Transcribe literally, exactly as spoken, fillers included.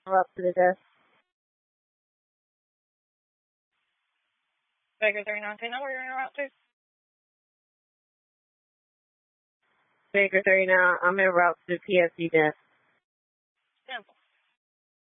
Route to the desk. Baker thirty-nine, say now where you're en route to. Baker thirty-nine, I'm en route to the P S C desk.